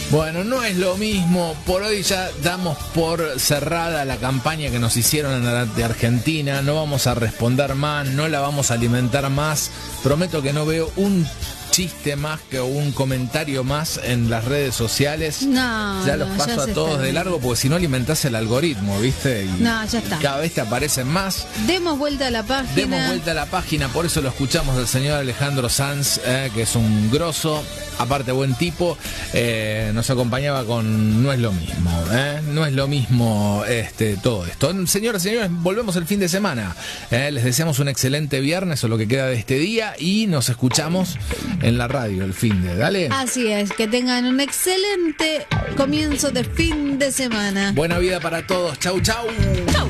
Bueno, no es lo mismo. Por hoy ya damos por cerrada la campaña que nos hicieron de Argentina. No vamos a responder más, no la vamos a alimentar más. Prometo que no veo un chiste más que un comentario más en las redes sociales. No, ya los paso a todos de largo porque si no alimentás el algoritmo, ¿viste? Y no, ya está. Cada vez te aparecen más. Demos vuelta a la página. Demos vuelta a la página, por eso lo escuchamos del señor Alejandro Sanz, que es un grosso, aparte buen tipo. Nos acompañaba con No es lo mismo, no es lo mismo todo esto. Señoras y señores, volvemos el fin de semana. Les deseamos un excelente viernes o lo que queda de este día y nos escuchamos en la radio el fin de. Dale. Así es, que tengan un excelente comienzo de fin de semana. Buena vida para todos. Chau, chau.